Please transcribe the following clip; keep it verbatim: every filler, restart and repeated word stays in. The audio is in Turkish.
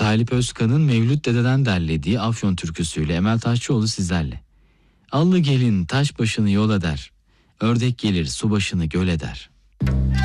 Talip Özkan'ın Mevlüt Dede'den derlediği Afyon türküsüyle Emel Taşçıoğlu sizlerle. Allı gelin taş başını yol eder, ördek gelir su başını göl eder.